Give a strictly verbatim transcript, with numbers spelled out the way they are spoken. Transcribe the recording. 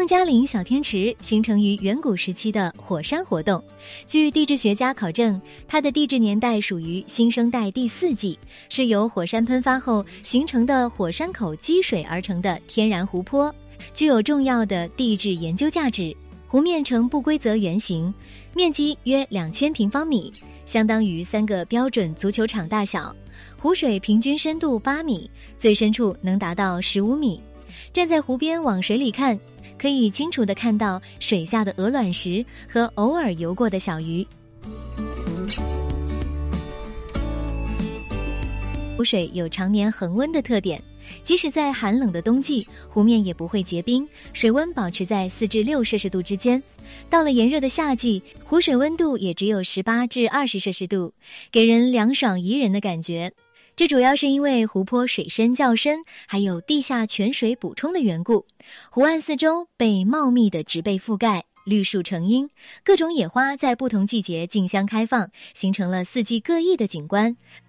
嘉陵小天池形成于远古时期的火山活动，据地质学家考证，它的地质年代属于新生代第四纪，是由火山喷发后形成的火山口积水而成的天然湖泊，具有重要的地质研究价值。湖面呈不规则圆形，面积约两千平方米，相当于三个标准足球场大小。湖水平均深度八米，最深处能达到十五米。站在湖边往水里看，可以清楚地看到水下的鹅卵石和偶尔游过的小鱼。湖水有常年恒温的特点，即使在寒冷的冬季，湖面也不会结冰，水温保持在四至六摄氏度之间。到了炎热的夏季，湖水温度也只有十八至二十摄氏度，给人凉爽宜人的感觉。这主要是因为湖泊水深较深，还有地下泉水补充的缘故。湖岸四周被茂密的植被覆盖，绿树成荫，各种野花在不同季节竞相开放，形成了四季各异的景观。